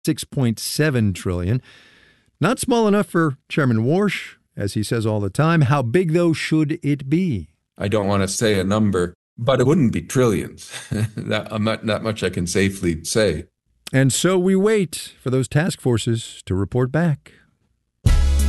$6.7 trillion. Not small enough for Chairman Warsh, as he says all the time. How big, though, should it be? I don't want to say a number, but it wouldn't be trillions. That much I can safely say. And so we wait for those task forces to report back.